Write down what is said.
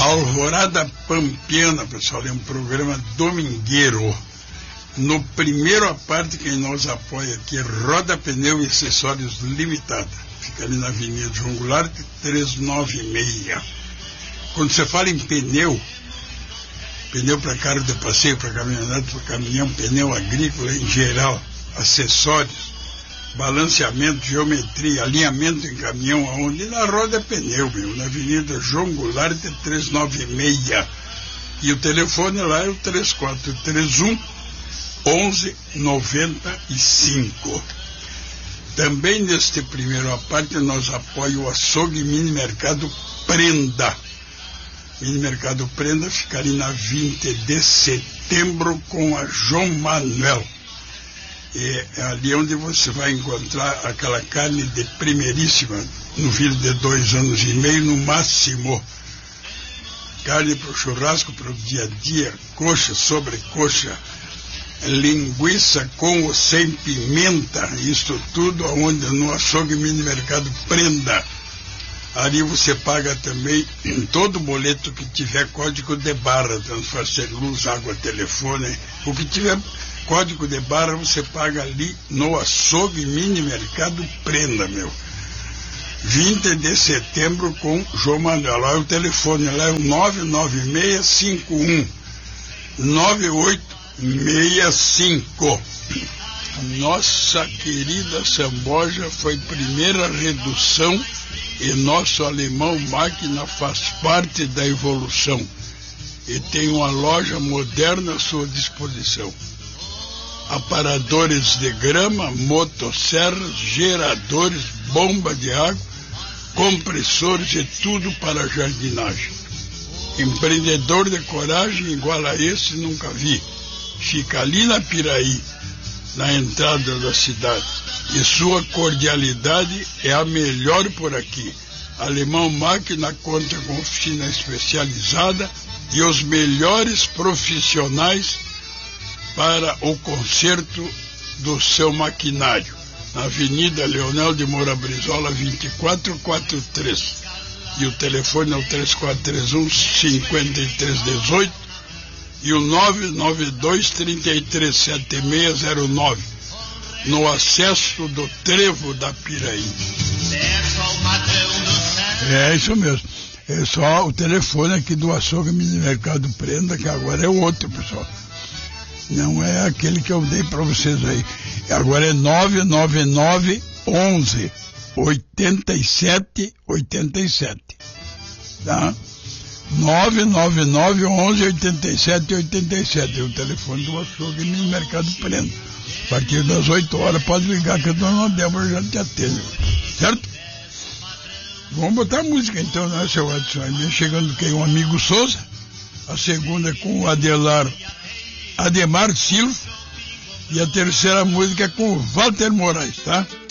Alvorada Pampiana, pessoal, é um programa domingueiro. No primeiro a parte, quem nos apoia aqui é Roda Pneu e Acessórios Limitada. Fica ali na Avenida João Goulart, 396. Quando você fala em pneu para carro de passeio, para caminhonete, para caminhão, pneu agrícola em geral, acessórios, balanceamento, geometria, alinhamento em caminhão, aonde? Na Roda Pneu, na Avenida João Goulart, 396. E o telefone lá é o 3431 1195. Também neste primeiro a parte nós apoiamos o açougue Mini Mercado Prenda. Mini Mercado Prenda fica ali na 20 de setembro com a João Manuel. É ali onde você vai encontrar aquela carne de primeiríssima, no filho de 2 anos e meio no máximo. Carne para o churrasco, para o dia a dia, coxa, sobrecoxa, linguiça com ou sem pimenta, isso tudo onde no açougue Mini Mercado Prenda. Ali você paga também todo boleto que tiver código de barra, transfer luz, água, telefone, o que tiver código de barra você paga ali no açougue Mini Mercado Prenda, 20 de setembro com João Manuel. Lá o telefone lá é o 99651 9865. Nossa querida Samboja foi primeira redução e nosso alemão máquina faz parte da evolução e tem uma loja moderna à sua disposição. Aparadores de grama, motosserras, geradores, bomba de água, compressores e tudo para jardinagem. Empreendedor de coragem igual a esse nunca vi. Fica ali na Piraí, na entrada da cidade. E sua cordialidade é a melhor por aqui. Alemão Máquina conta com oficina especializada e os melhores profissionais para o conserto do seu maquinário. Na Avenida Leonel de Moura Brizola, 2443. E o telefone é o 3431-5318 e o 992-337609, no acesso do Trevo da Piraí. É isso mesmo. É só o telefone aqui do açougue Mini Mercado Prenda, que agora é o outro, pessoal. Não é aquele que eu dei para vocês aí. Agora é 999 11 87 87. Tá? 999 11 87 87. É o telefone do açougue Mini Mercado Prenda. A partir das 8 horas pode ligar que a dona Débora já te atende. Certo? Vamos botar música então, né, seu Edson? Vem chegando quem? Um amigo Souza. A segunda é com o Ademar Silva. E a terceira música é com o Walter Moraes, tá?